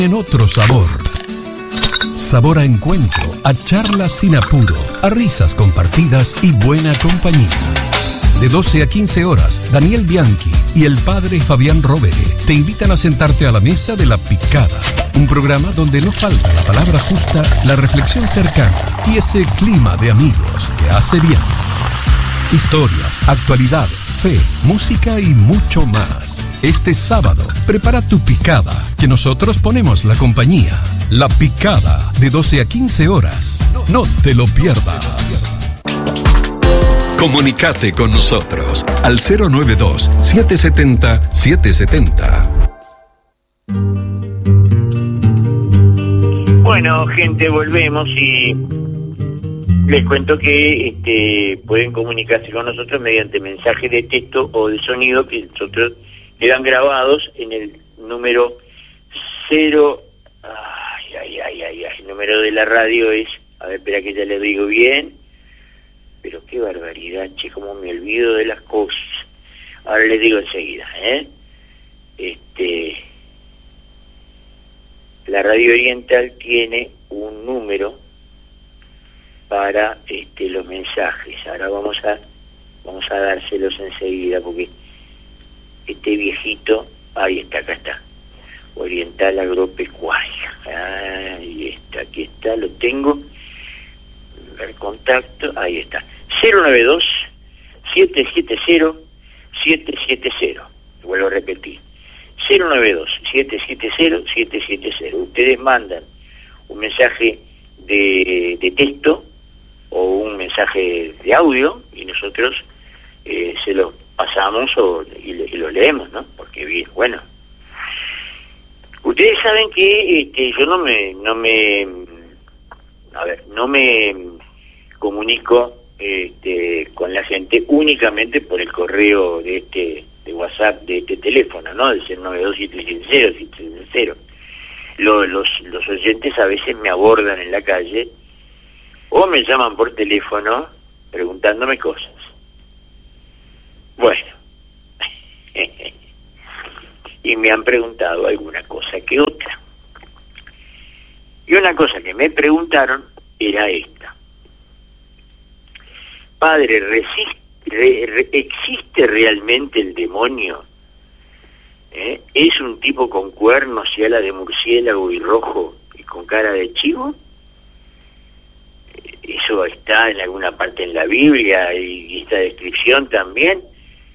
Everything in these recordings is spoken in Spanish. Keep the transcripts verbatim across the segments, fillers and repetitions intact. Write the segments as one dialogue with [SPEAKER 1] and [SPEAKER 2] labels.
[SPEAKER 1] en otro sabor. Sabor a encuentro, a charlas sin apuro, a risas compartidas y buena compañía. De doce a quince horas, Daniel Bianchi y el padre Fabián Rovere te invitan a sentarte a la mesa de La Picada, un programa donde no falta la palabra justa, la reflexión cercana y ese clima de amigos que hace bien. Historias, actualidad, fe, música y mucho más. Este sábado, prepara tu picada, que nosotros ponemos la compañía. La Picada, de doce a quince horas. No te lo pierdas. Comunicate con nosotros al cero nueve dos, siete siete cero, siete siete cero.
[SPEAKER 2] Bueno, gente, volvemos y les cuento que este, pueden comunicarse con nosotros mediante mensaje de texto o de sonido que nosotros quedan grabados en el número cero. Ay, ay, ay, ay, ay. El número de la radio es, a ver, espera que ya le digo bien. Pero qué barbaridad, che, cómo me olvido de las cosas. Ahora les digo enseguida, ¿eh? Este, la Radio Oriental tiene un número para este, los mensajes. Ahora vamos a vamos a dárselos enseguida porque este viejito, ahí está, acá está. Oriental Agropecuaria. Ahí está, aquí está, lo tengo. El contacto, ahí está. cero nueve dos, siete siete cero, siete siete cero. Vuelvo a repetir. cero nueve dos, siete siete cero, siete siete cero. Ustedes mandan un mensaje de, de texto o un mensaje de audio y nosotros eh, se lo pasamos o, y, y lo leemos, ¿no? Porque bien, bueno. Ustedes saben que este, yo no me, no me, a ver, no me comunico este, con la gente únicamente por el correo de este de WhatsApp de este teléfono, ¿no? Del cero nueve dos, siete siete cero, siete siete cero. Lo, los, los oyentes a veces me abordan en la calle o me llaman por teléfono preguntándome cosas. Bueno, y me han preguntado alguna cosa que otra. Y una cosa que me preguntaron era esta. Padre, resiste, re, re, ¿existe realmente el demonio? ¿Eh? ¿Es un tipo con cuernos y ala de murciélago y rojo y con cara de chivo? ¿Eso está en alguna parte en la Biblia y esta descripción también?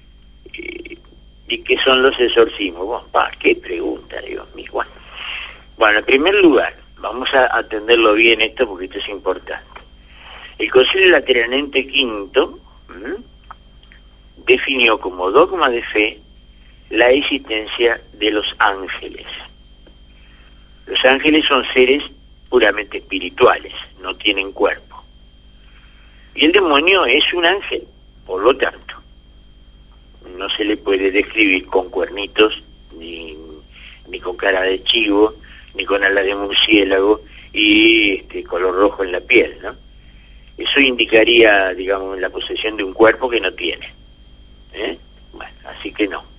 [SPEAKER 2] ¿Y qué son los exorcismos? Bueno, pa, qué pregunta, Dios mío. Bueno, bueno, en primer lugar, vamos a atenderlo bien esto porque esto es importante. El Concilio Lateranense quinto ¿m? definió como dogma de fe la existencia de los ángeles. Los ángeles son seres puramente espirituales, no tienen cuerpo. Y el demonio es un ángel, por lo tanto, no se le puede describir con cuernitos, ni, ni con cara de chivo, ni con alas de murciélago y este, color rojo en la piel, ¿no? Eso indicaría, digamos, la posesión de un cuerpo que no tiene. ¿Eh? Bueno, así que no.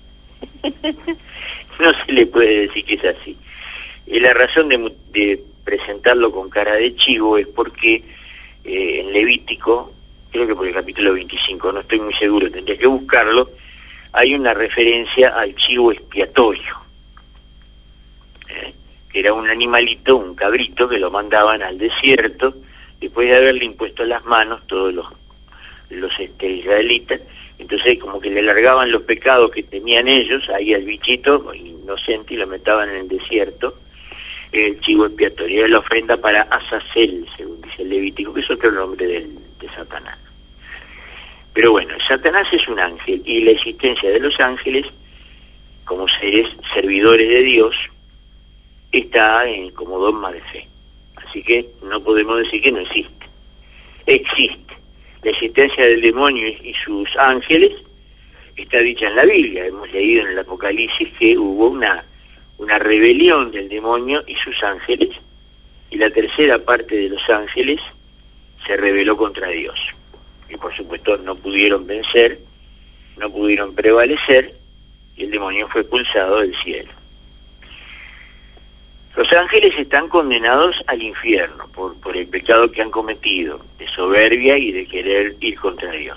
[SPEAKER 2] No se le puede decir que es así. Y la razón de, de presentarlo con cara de chivo es porque eh, en Levítico, creo que por el capítulo veinticinco, no estoy muy seguro, tendría que buscarlo, hay una referencia al chivo expiatorio, ¿eh? que era un animalito, un cabrito, que lo mandaban al desierto, después de haberle impuesto las manos todos los, los este, israelitas, entonces como que le largaban los pecados que tenían ellos, ahí al bichito, inocente, y lo metaban en el desierto, el chivo expiatorio, era la ofrenda para Azazel, según dice el Levítico, que es otro nombre del, de Satanás. Pero bueno, Satanás es un ángel, y la existencia de los ángeles, como seres servidores de Dios, está en, como dogma de fe. Así que no podemos decir que no existe. Existe. La existencia del demonio y sus ángeles está dicha en la Biblia. Hemos leído en el Apocalipsis que hubo una, una rebelión del demonio y sus ángeles, y la tercera parte de los ángeles se rebeló contra Dios. Y por supuesto no pudieron vencer, no pudieron prevalecer, y el demonio fue expulsado del cielo. Los ángeles están condenados al infierno por, por el pecado que han cometido, de soberbia y de querer ir contra Dios.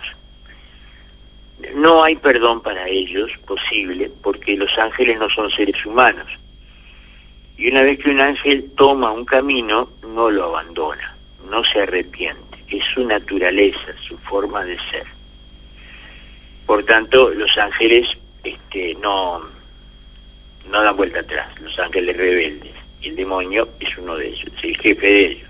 [SPEAKER 2] No hay perdón para ellos posible, porque los ángeles no son seres humanos. Y una vez que un ángel toma un camino, no lo abandona, no se arrepiente. Es su naturaleza, su forma de ser. Por tanto, los ángeles este, no, no dan vuelta atrás, los ángeles rebeldes. Y el demonio es uno de ellos, es el jefe de ellos.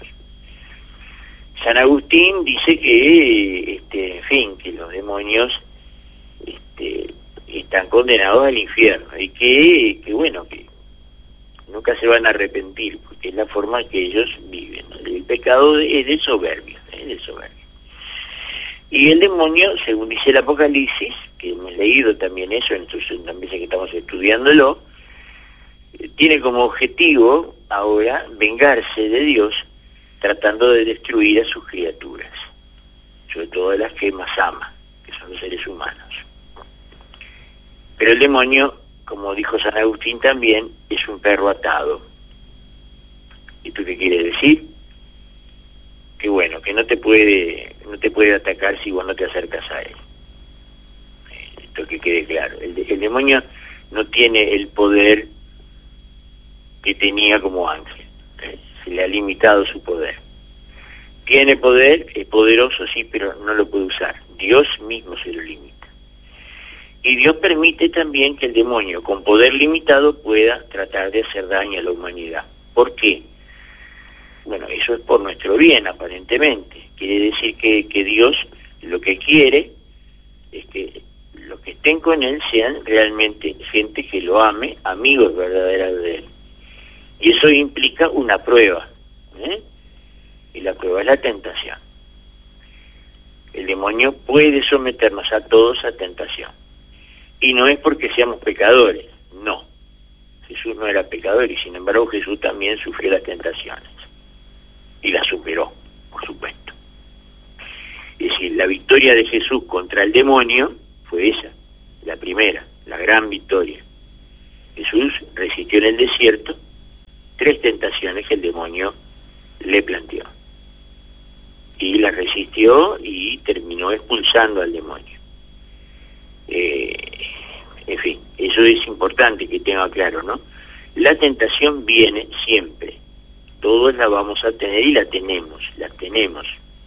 [SPEAKER 2] San Agustín dice que, este, en fin, que los demonios este, están condenados al infierno y que, que, bueno, que nunca se van a arrepentir, porque es la forma que ellos viven, ¿no? El pecado es de soberbia, es de soberbia. Y el demonio, según dice el Apocalipsis, que hemos leído también eso, entonces también que estamos estudiándolo, tiene como objetivo ahora vengarse de Dios tratando de destruir a sus criaturas, sobre todo a las que más ama, que son los seres humanos. Pero el demonio, como dijo San Agustín también, es un perro atado. ¿Y tú qué quiere decir? Que bueno, que no te puede no te puede atacar si vos no te acercas a él. Esto que quede claro. El, el demonio no tiene el poder que tenía como ángel. ¿eh? Se le ha limitado su poder. Tiene poder, es poderoso, sí, pero no lo puede usar. Dios mismo se lo limita. Y Dios permite también que el demonio, con poder limitado, pueda tratar de hacer daño a la humanidad. ¿Por qué? Bueno, eso es por nuestro bien, aparentemente. Quiere decir que, que Dios lo que quiere es que los que estén con Él sean realmente gente que lo ame, amigos verdaderos de Él. Y eso implica una prueba, ¿eh? Y la prueba es la tentación. El demonio puede someternos a todos a tentación. Y no es porque seamos pecadores, no. Jesús no era pecador y sin embargo Jesús también sufrió las tentaciones. Y las superó, por supuesto. Es decir, la victoria de Jesús contra el demonio fue esa, la primera, la gran victoria. Jesús resistió en el desierto tres tentaciones que el demonio le planteó. Y las resistió y terminó expulsando al demonio. Eh, en fin, eso es importante que tenga claro, ¿no? La tentación viene siempre. Todos la vamos a tener y la tenemos, la tenemos.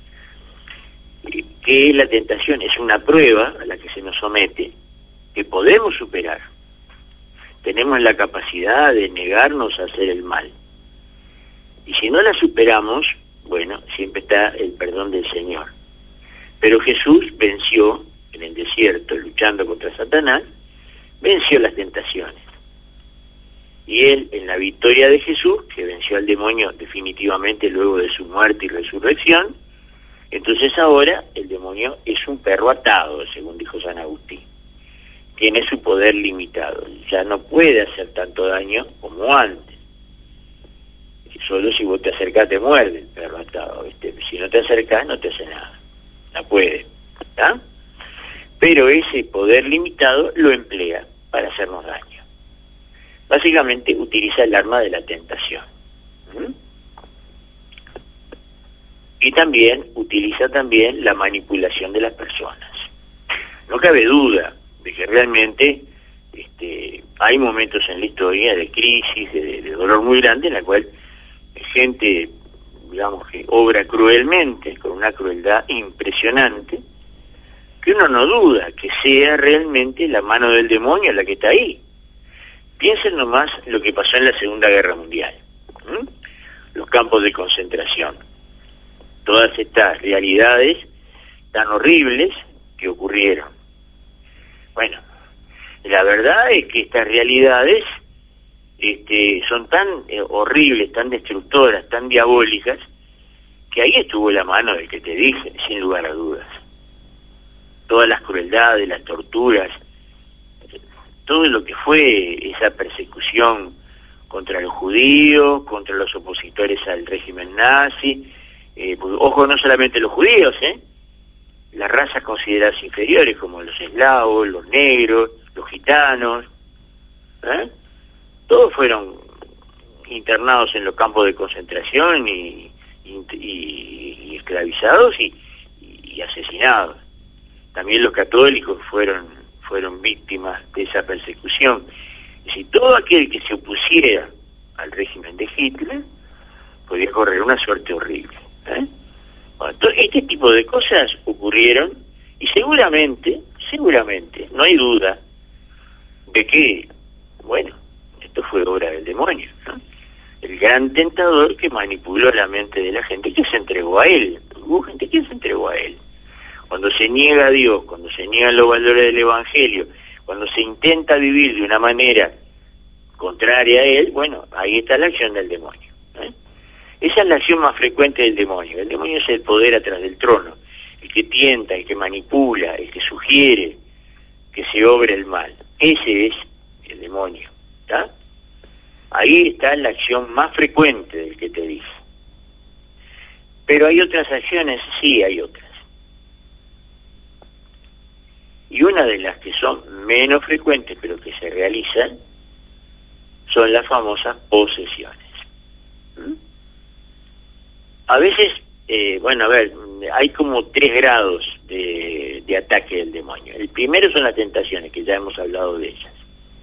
[SPEAKER 2] ¿Qué es la tentación? Es una prueba a la que se nos somete, que podemos superar. Tenemos la capacidad de negarnos a hacer el mal. Y si no la superamos, bueno, siempre está el perdón del Señor. Pero Jesús venció en el desierto, luchando contra Satanás, venció las tentaciones. Y él, en la victoria de Jesús, que venció al demonio definitivamente luego de su muerte y resurrección, entonces ahora el demonio es un perro atado, según dijo San Agustín. Tiene su poder limitado, ya no puede hacer tanto daño como antes. Solo si vos te acercás te muerde el perro atado, ¿viste? Si no te acercás no te hace nada, no puede, ¿está? Pero ese poder limitado lo emplea para hacernos daño. Básicamente utiliza el arma de la tentación. ¿Mm? Y también utiliza también la manipulación de las personas. No cabe duda de que realmente este, hay momentos en la historia de crisis, de, de dolor muy grande, en la cual gente, digamos, que obra cruelmente, con una crueldad impresionante, que uno no duda que sea realmente la mano del demonio la que está ahí. Piensen nomás lo que pasó en la Segunda Guerra Mundial. ¿Mm? Los campos de concentración. Todas estas realidades tan horribles que ocurrieron. Bueno, la verdad es que estas realidades este, son tan eh, horribles, tan destructoras, tan diabólicas, que ahí estuvo la mano del que te dije, sin lugar a dudas. Todas las crueldades, las torturas, todo lo que fue esa persecución contra los judíos, contra los opositores al régimen nazi, eh, pues, ojo, no solamente los judíos, ¿eh? las razas consideradas inferiores como los eslavos, los negros, los gitanos, ¿eh? todos fueron internados en los campos de concentración y, y, y, y esclavizados y, y asesinados. También los católicos fueron fueron víctimas de esa persecución. Y si todo aquel que se opusiera al régimen de Hitler podía correr una suerte horrible, ¿eh? Bueno, este tipo de cosas ocurrieron y seguramente, seguramente, no hay duda de que, bueno, esto fue obra del demonio, ¿no? El gran tentador que manipuló la mente de la gente que se entregó a él. Hubo gente que se entregó a él. Cuando se niega a Dios, cuando se niegan los valores del Evangelio, cuando se intenta vivir de una manera contraria a él, bueno, ahí está la acción del demonio, ¿eh? Esa es la acción más frecuente del demonio. El demonio es el poder atrás del trono, el que tienta, el que manipula, el que sugiere que se obre el mal. Ese es el demonio, ¿está? Ahí está la acción más frecuente del que te dije. Pero hay otras acciones, sí hay otras. Y una de las que son menos frecuentes, pero que se realizan, son las famosas posesiones. ¿Mm? A veces, eh, bueno, a ver, hay como tres grados de, de ataque del demonio. El primero son las tentaciones, que ya hemos hablado de ellas.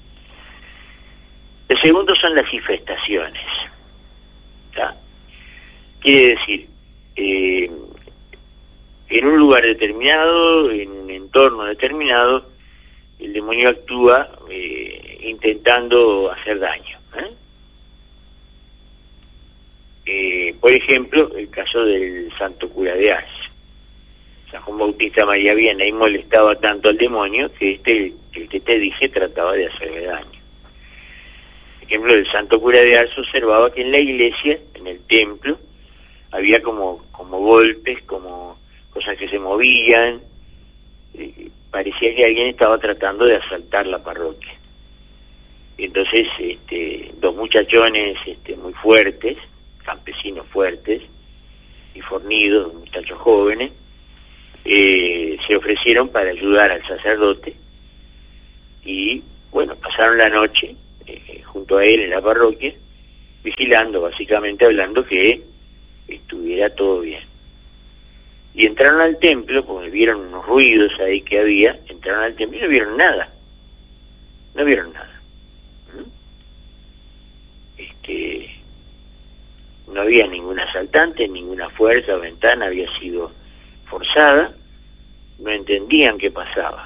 [SPEAKER 2] El segundo son las infestaciones, ¿tá? Quiere decir, eh, en un lugar determinado, en un entorno determinado, el demonio actúa eh, intentando hacer daño, ¿eh? Eh, por ejemplo, el caso del santo cura de Ars. San Juan Bautista María Vianney molestaba tanto al demonio que este, el que te dije, trataba de hacerle daño. Por ejemplo, el santo cura de Ars observaba que en la iglesia, en el templo, había como, como golpes, como cosas que se movían. Eh, parecía que alguien estaba tratando de asaltar la parroquia. Entonces, este, dos muchachones este, muy fuertes, campesinos fuertes y fornidos, muchachos jóvenes, eh, se ofrecieron para ayudar al sacerdote y, bueno, pasaron la noche eh, junto a él en la parroquia, vigilando, básicamente hablando que estuviera todo bien. Y entraron al templo, porque vieron unos ruidos ahí que había, entraron al templo y no vieron nada. No vieron nada. ¿Mm? Este, no había ningún asaltante, ninguna fuerza o ventana había sido forzada, no entendían qué pasaba.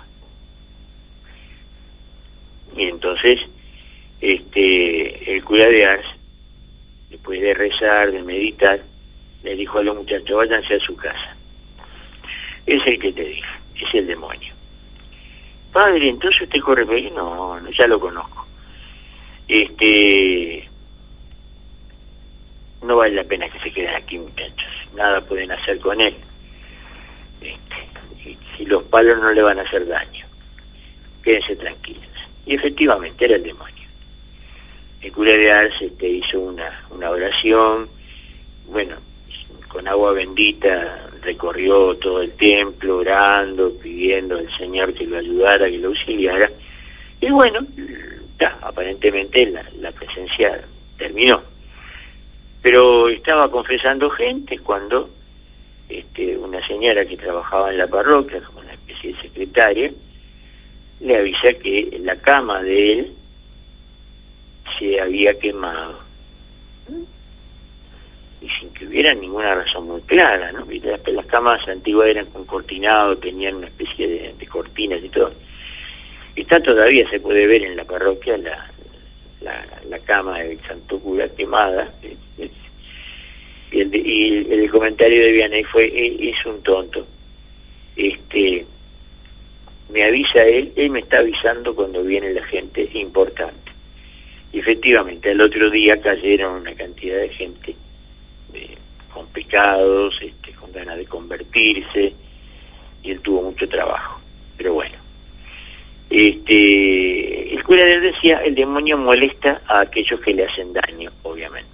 [SPEAKER 2] Y entonces, este, el cura de Ars, después de rezar, de meditar, le dijo a los muchachos, váyanse a su casa. Es el que te dije, es el demonio. Padre, entonces usted corre peligro. No, no, ya lo conozco. Este, no vale la pena que se queden aquí, muchachos. Nada pueden hacer con él. Este, y, y los palos no le van a hacer daño. Quédense tranquilos. Y efectivamente era el demonio. El cura de Ars este, hizo una, una oración, bueno, con agua bendita recorrió todo el templo orando, pidiendo al Señor que lo ayudara, que lo auxiliara, y bueno, ta, aparentemente la, la presencia terminó. Pero estaba confesando gente cuando este, una señora que trabajaba en la parroquia, como una especie de secretaria, le avisa que la cama de él se había quemado. Y sin que hubiera ninguna razón muy clara, ¿no? Las, las camas antiguas eran con cortinado, tenían una especie de, de cortinas y todo. Está todavía, se puede ver en la parroquia, la, la, la cama del santo cura quemada. Y el, y el comentario de Vianney fue, es un tonto. Este, me avisa él, él me está avisando cuando viene la gente importante. Y efectivamente, al otro día cayeron una cantidad de gente eh, con pecados, este, con ganas de convertirse, y él tuvo mucho trabajo. Pero bueno, este, el cura de él decía, el demonio molesta a aquellos que le hacen daño, obviamente.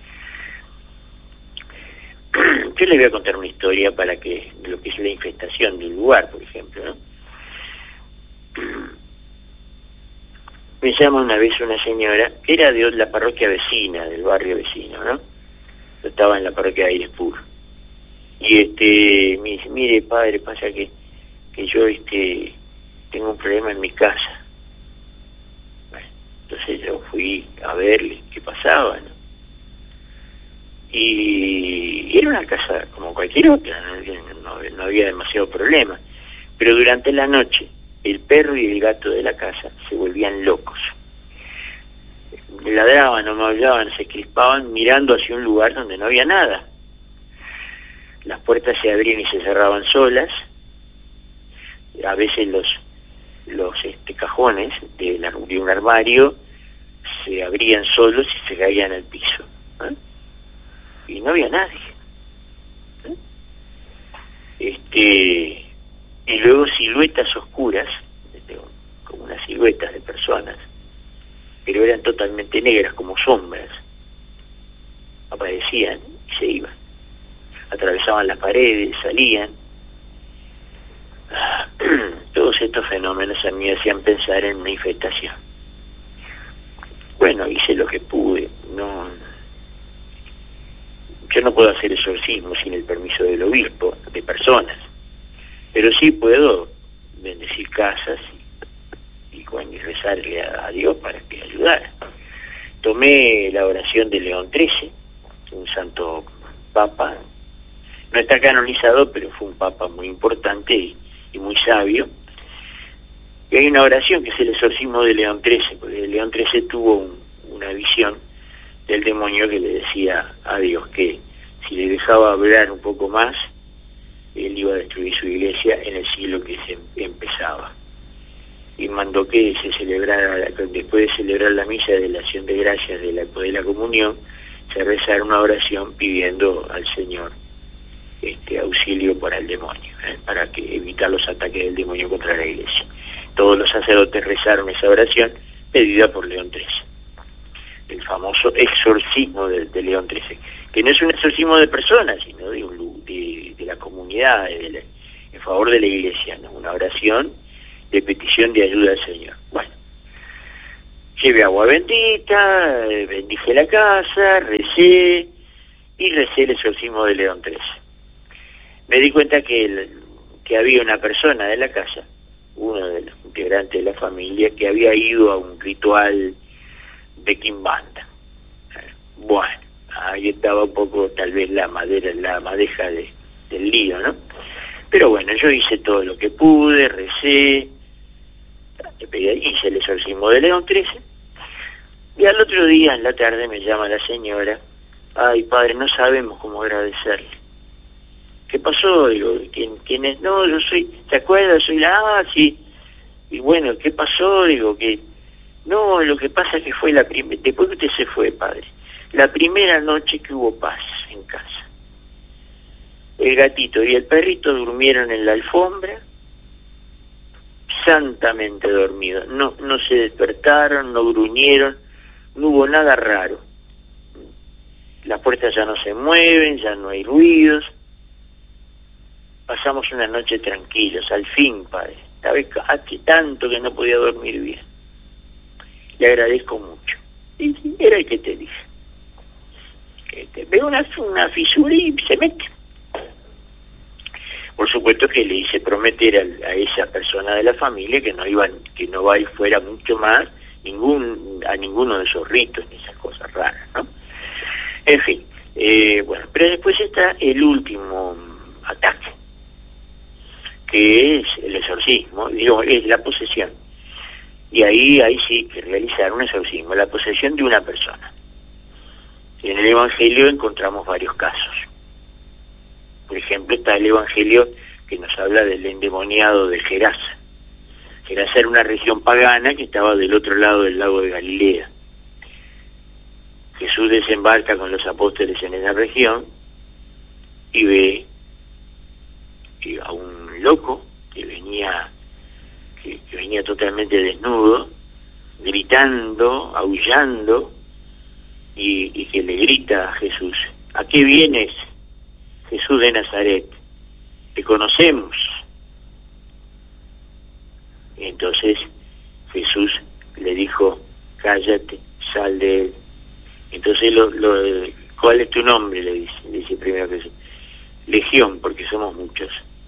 [SPEAKER 2] Yo les voy a contar una historia para que lo que es la infestación de un lugar, por ejemplo, ¿no? me llama una vez una señora, era de la parroquia vecina, del barrio vecino, ¿no? Yo estaba en la parroquia de Aires Puro. Y este, me dice, mire padre, pasa que, que yo este tengo un problema en mi casa. Bueno, entonces yo fui a verle qué pasaba, ¿no? Y era una casa como cualquier otra, no, no, no había demasiado problema. Pero durante la noche, el perro y el gato de la casa se volvían locos. Ladraban o maullaban, se crispaban mirando hacia un lugar donde no había nada. Las puertas se abrían y se cerraban solas. A veces los los este, cajones de, la, de un armario se abrían solos y se caían al piso. ¿Eh? Y no había nadie. ¿Eh? Este, y luego siluetas oscuras, como unas siluetas de personas, pero eran totalmente negras, como sombras. Aparecían y se iban. Atravesaban las paredes, salían. Todos estos fenómenos a mí me hacían pensar en una infestación. Bueno, hice lo que pude. No, yo no puedo hacer exorcismo sin el permiso del obispo, de personas, pero sí puedo bendecir casas y, y, bueno, y rezarle a, a Dios para que ayudara. Tomé la oración de León trece, un santo papa. No está canonizado, pero fue un papa muy importante y, y muy sabio. Y hay una oración que es el exorcismo de León trece, porque León trece tuvo un, una visión del demonio que le decía a Dios que si le dejaba hablar un poco más, él iba a destruir su iglesia en el siglo que se empezaba. Y mandó que se celebrara, después de celebrar la misa de la acción de gracias de la, de la comunión, se rezara una oración pidiendo al Señor este auxilio para el demonio, ¿eh? para que evitar los ataques del demonio contra la iglesia. Todos los sacerdotes rezaron esa oración pedida por León trece, el famoso exorcismo de, de León trece, que no es un exorcismo de personas, sino de, un, de, de la comunidad, de la, en favor de la iglesia, ¿no? Una oración de petición de ayuda al Señor. Bueno, llevé agua bendita, bendije la casa, recé y recé el exorcismo de León trece. Me di cuenta que, el, que había una persona de la casa, uno de los integrantes de la familia, que había ido a un ritual de quimbanda. Bueno, ahí estaba un poco tal vez la madera, la madeja de, del lío, ¿no? Pero bueno, yo hice todo lo que pude, recé, hice el exorcismo de León trece, y al otro día, en la tarde, me llama la señora, ay padre, no sabemos cómo agradecerle. ¿Qué pasó? Digo, ¿quién, quién es? No, yo soy, ¿te acuerdas? Soy la, ah, sí. Y bueno, ¿qué pasó? Digo, que, no, lo que pasa es que fue la primera, después que usted se fue, padre, la primera noche que hubo paz en casa. El gatito y el perrito durmieron en la alfombra, santamente dormidos, no, no se despertaron, no gruñeron, no hubo nada raro. Las puertas ya no se mueven, ya no hay ruidos. Pasamos una noche tranquilos, al fin, padre. Sabes, hace tanto que no podía dormir bien. Le agradezco mucho. Y era el que te dije. Que te veo una, una fisura y se mete. Por supuesto que le hice prometer a, a esa persona de la familia que no iban, que no va y fuera mucho más ningún a ninguno de esos ritos ni esas cosas raras, ¿no? En fin, eh, bueno, pero después está el último ataque, que es el exorcismo, digo, es la posesión. Y ahí, ahí sí que realizar un exorcismo, la posesión de una persona. En el Evangelio encontramos varios casos. Por ejemplo, está el Evangelio que nos habla del endemoniado de Gerasa. Gerasa era una región pagana que estaba del otro lado del lago de Galilea. Jesús desembarca con los apóstoles en esa región y ve a un loco que venía que, que venía totalmente desnudo, gritando, aullando, y, y que le grita a Jesús: ¿a qué vienes, Jesús de Nazaret? Te conocemos. Y entonces Jesús le dijo, cállate, sal de él. Entonces, lo, lo, ¿cuál es tu nombre? Le dice, le dice primero que sí. Legión, porque somos muchos.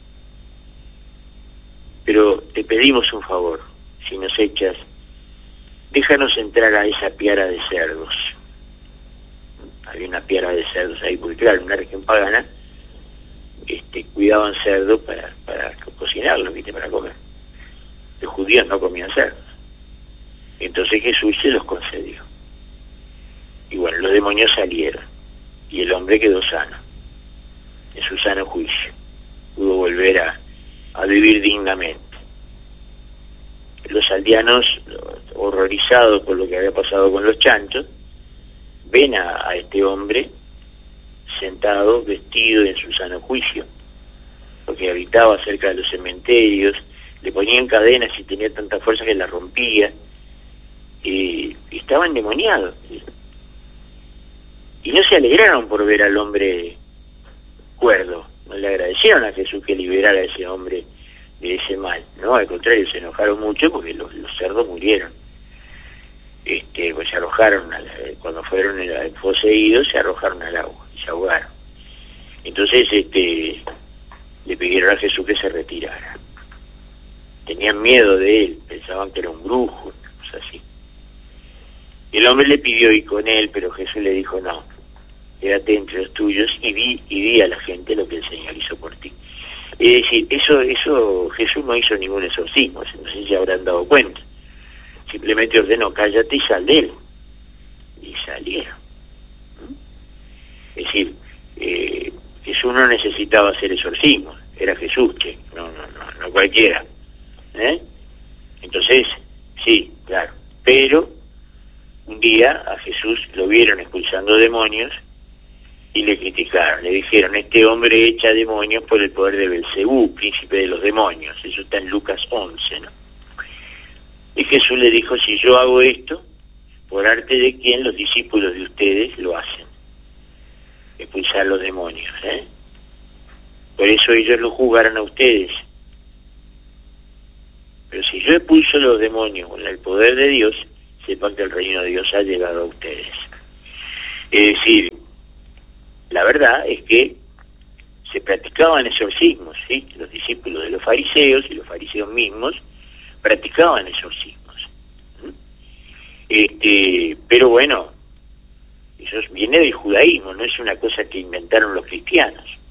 [SPEAKER 2] Pero te pedimos un favor, si nos echas, déjanos entrar a esa piara de cerdos. Había una piara de cerdos ahí, porque claro, en una región pagana este, cuidaban cerdo para, para cocinarlo, ¿viste? Para comer. Los judíos no comían cerdos. Entonces Jesús se los concedió. Y bueno, los demonios salieron y el hombre quedó sano, en su sano juicio. Pudo volver a, a vivir dignamente. Los aldeanos, horrorizados por lo que había pasado con los chanchos, ven a, a este hombre sentado, vestido en su sano juicio, porque habitaba cerca de los cementerios, le ponían cadenas y tenía tanta fuerza que la rompía, y, y estaba endemoniado. Y no se alegraron por ver al hombre cuerdo, no le agradecieron a Jesús que liberara a ese hombre de ese mal, no, al contrario, se enojaron mucho porque los, los cerdos murieron. Este, pues se arrojaron, a la, cuando fueron poseídos, se arrojaron al agua y se ahogaron. Entonces este, le pidieron a Jesús que se retirara. Tenían miedo de él, pensaban que era un brujo, cosas así. El hombre le pidió ir con él, pero Jesús le dijo, no, quédate entre los tuyos y di, y di a la gente lo que el Señor hizo por ti. Es decir, eso, eso Jesús no hizo ningún exorcismo, no sé si se habrán dado cuenta. Simplemente ordenó, cállate y sal de él. Y salieron. Es decir, eh, Jesús no necesitaba hacer exorcismo, era Jesús, che, no, no, no, no cualquiera. ¿Eh? Entonces, sí, claro. Pero un día a Jesús lo vieron expulsando demonios y le criticaron, le dijeron, este hombre echa demonios por el poder de Belcebú, príncipe de los demonios. Eso está en Lucas once, ¿no? Y Jesús le dijo, si yo hago esto, ¿por arte de quién los discípulos de ustedes lo hacen? Expulsar los demonios, ¿eh? Por eso ellos lo juzgaron a ustedes. Pero si yo expulso los demonios con el poder de Dios, sepan que el reino de Dios ha llegado a ustedes. Es decir, la verdad es que se practicaban exorcismos, ¿sí? Los discípulos de los fariseos y los fariseos mismos practicaban exorcismos. Este, pero bueno, eso viene del judaísmo, no es una cosa que inventaron los cristianos.